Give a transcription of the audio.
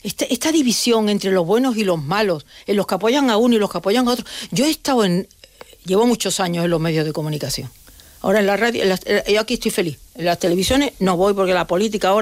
esta división entre los buenos y los malos, en los que apoyan a uno y los que apoyan a otro. Yo llevo muchos años en los medios de comunicación. Ahora en la radio, yo aquí estoy feliz. En las televisiones no voy porque la política ahora